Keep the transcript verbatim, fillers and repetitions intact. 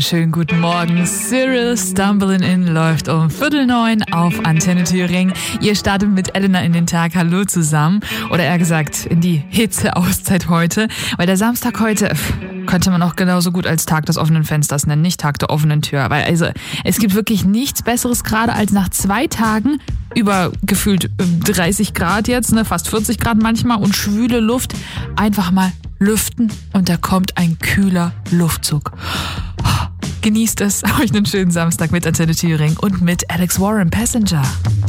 Einen schönen guten Morgen. Cyril Stumbling In läuft um Viertel neun auf Antenne Thüringen. Ihr startet mit Elena in den Tag. Hallo zusammen. Oder eher gesagt, in die Hitze-Auszeit heute. Weil der Samstag heute pff, könnte man auch genauso gut als Tag des offenen Fensters nennen, nicht Tag der offenen Tür. Weil also es gibt wirklich nichts Besseres gerade als nach zwei Tagen über gefühlt dreißig Grad jetzt, ne, fast vierzig Grad manchmal und schwüle Luft, einfach mal lüften und da kommt ein kühler Luftzug. Genießt es, euch einen schönen Samstag mit Antenne Thüringen und mit Alex Warren, Passenger.